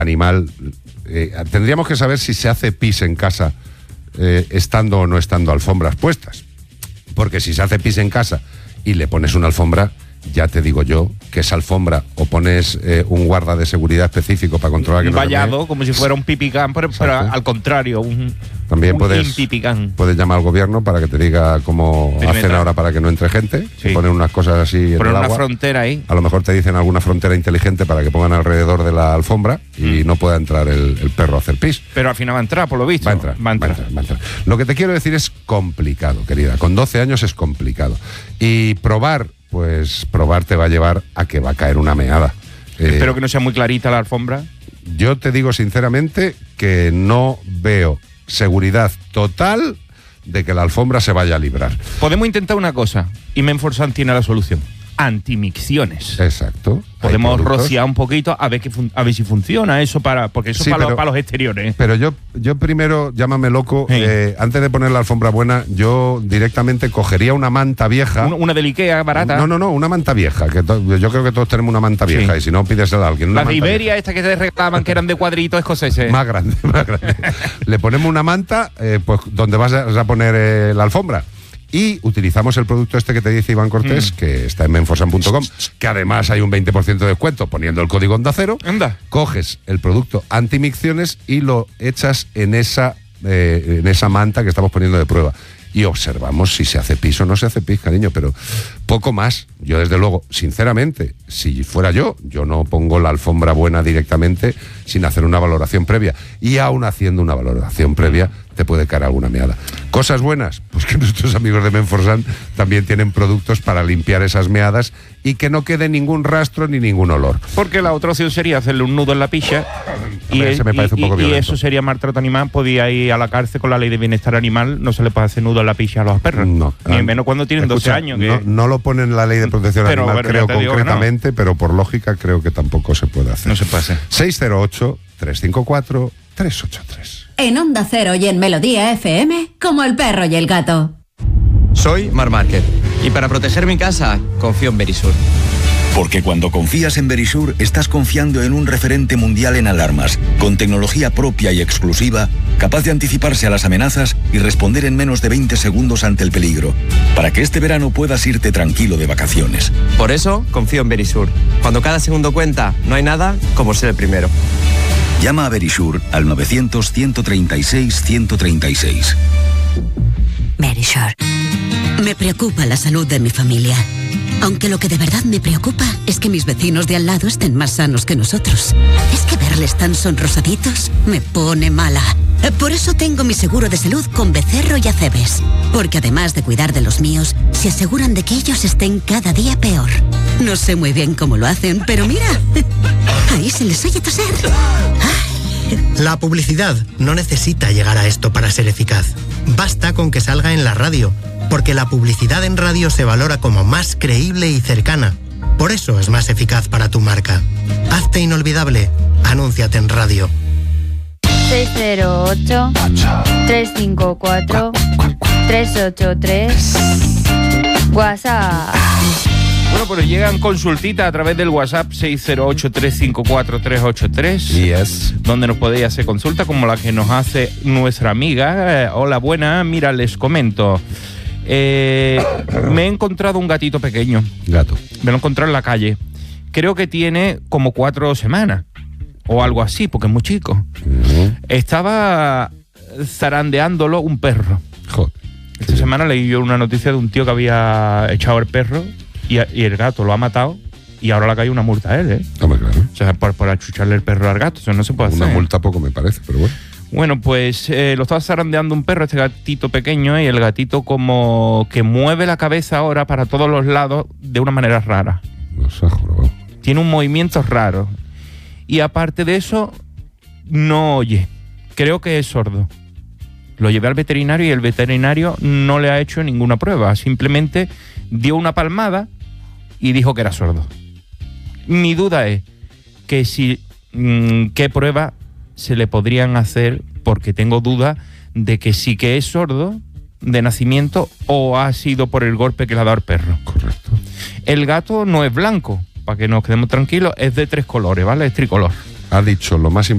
animal, tendríamos que saber si se hace pis en casa estando o no estando alfombras puestas. Porque si se hace pis en casa y le pones una alfombra, ya te digo yo que esa alfombra o pones un guarda de seguridad específico para controlar que un no vallado, como si fuera un pipicán, pero al contrario, también puedes llamar al gobierno para que te diga cómo hacen ahora para que no entre gente. Sí. Ponen unas cosas así en el agua. Una frontera ahí. A lo mejor te dicen alguna frontera inteligente para que pongan alrededor de la alfombra y no pueda entrar el perro a hacer pis. Pero al final va a entrar, por lo visto. Va a entrar. Lo que te quiero decir es complicado, querida. Con 12 años es complicado. Y probar te va a llevar a que va a caer una meada. Espero que no sea muy clarita la alfombra. Yo te digo sinceramente que no veo seguridad total de que la alfombra se vaya a librar. Podemos intentar una cosa, y Menforsan tiene la solución: antimicciones. Exacto. Podemos rociar un poquito a ver si funciona eso porque eso para los exteriores. Pero yo primero, llámame loco, antes de poner la alfombra buena, yo directamente cogería una manta vieja. Una de Ikea barata. No, una manta vieja. Yo creo que todos tenemos una manta vieja, y si no, pídesela a alguien. Las de Iberia, estas que te reclaman que eran de cuadritos escoceses. Más grande. Le ponemos una manta, pues donde vas a poner la alfombra. Y utilizamos el producto este que te dice Iván Cortés, que está en menforsan.com, que además hay un 20% de descuento poniendo el código Onda Cero. Anda. Coges el producto antimicciones y lo echas en esa manta que estamos poniendo de prueba. Y observamos si se hace pis o no se hace pis, cariño, pero poco más. Yo, desde luego, sinceramente, si fuera yo no pongo la alfombra buena directamente sin hacer una valoración previa. Y aún haciendo una valoración previa, te puede caer alguna meada. Cosas buenas, pues que nuestros amigos de Menforsan también tienen productos para limpiar esas meadas y que no quede ningún rastro ni ningún olor. Porque la otra opción sería hacerle un nudo en la picha y eso sería maltrato animal. Podía ir a la cárcel con la ley de bienestar animal. No se le puede hacer nudo en la picha a los perros. No. Ni menos cuando tienen 12 años. No lo pone en la ley de protección animal, creo concretamente, no. Pero por lógica creo que tampoco se puede hacer. No se puede hacer. 608-354-383. En Onda Cero y en Melodía FM, como el perro y el gato. Soy Mar Márquez y para proteger mi casa confío en Verisur. Porque cuando confías en Verisur, estás confiando en un referente mundial en alarmas, con tecnología propia y exclusiva, capaz de anticiparse a las amenazas y responder en menos de 20 segundos ante el peligro, para que este verano puedas irte tranquilo de vacaciones. Por eso confío en Verisur. Cuando cada segundo cuenta, no hay nada como ser el primero. Llama a Verisur al 900-136-136. Verisur. Me preocupa la salud de mi familia. Aunque lo que de verdad me preocupa es que mis vecinos de al lado estén más sanos que nosotros. Es que verles tan sonrosaditos me pone mala. Por eso tengo mi seguro de salud con Becerro y Acebes. Porque además de cuidar de los míos, se aseguran de que ellos estén cada día peor. No sé muy bien cómo lo hacen, pero mira, ahí se les oye toser. La publicidad no necesita llegar a esto para ser eficaz. Basta con que salga en la radio, porque la publicidad en radio se valora como más creíble y cercana. Por eso es más eficaz para tu marca. Hazte inolvidable. Anúnciate en radio. 608-354-383. WhatsApp. Bueno, pero llegan consultitas a través del WhatsApp 608-354-383. Yes. Donde nos podéis hacer consulta como la que nos hace nuestra amiga. Hola, buena. Mira, les comento. Me he encontrado un gatito pequeño. Gato. Me lo he encontrado en la calle. Creo que tiene como 4 semanas. O algo así, porque es muy chico. Estaba zarandeándolo un perro. Joder. Esta semana leí yo una noticia de un tío que había echado el perro y el gato lo ha matado y ahora le ha caído una multa a él, ¿eh? Hombre, claro. O sea, por achucharle el perro al gato. Eso no se puede hacer. Una multa poco me parece, pero bueno. Bueno, pues lo estaba zarandeando un perro, este gatito pequeño, y el gatito como que mueve la cabeza ahora para todos los lados de una manera rara. Nos ha jorobado. Tiene un movimiento raro. Y aparte de eso, no oye. Creo que es sordo. Lo llevé al veterinario y el veterinario no le ha hecho ninguna prueba. Simplemente dio una palmada y dijo que era sordo. Mi duda es que qué prueba se le podrían hacer, porque tengo duda de que sí que es sordo de nacimiento o ha sido por el golpe que le ha dado el perro. Correcto. El gato no es blanco, para que nos quedemos tranquilos, es de 3 colores, ¿vale? Es tricolor. Ha dicho lo más importante.